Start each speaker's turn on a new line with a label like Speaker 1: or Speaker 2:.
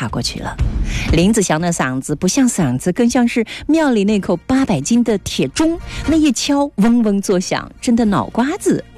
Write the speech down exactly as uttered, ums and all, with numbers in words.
Speaker 1: 踏过去了。林子祥的嗓子不像嗓子，更像是庙里那口八百斤的铁钟，那一敲嗡嗡作响，真的脑瓜子